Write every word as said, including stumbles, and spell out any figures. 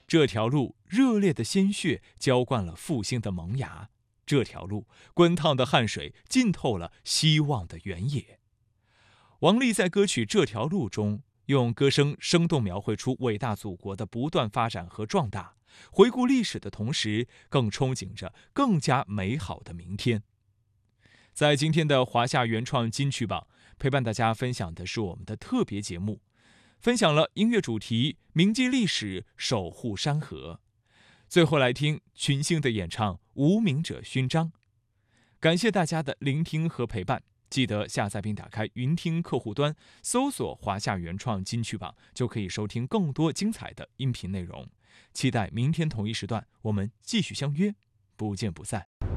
这条路热烈的鲜血浇灌了复兴的萌芽，这条路滚烫的汗水浸透了希望的原野。王丽在歌曲《这条路》中，用歌声生动描绘出伟大祖国的不断发展和壮大，回顾历史的同时，更憧憬着更加美好的明天。在今天的华夏原创金曲榜，陪伴大家分享的是我们的特别节目，分享了音乐主题铭记历史，守护山河。最后来听群星的演唱《无名者勋章》。感谢大家的聆听和陪伴，记得下载并打开云听客户端，搜索华夏原创金曲榜，就可以收听更多精彩的音频内容。期待明天同一时段我们继续相约，不见不散。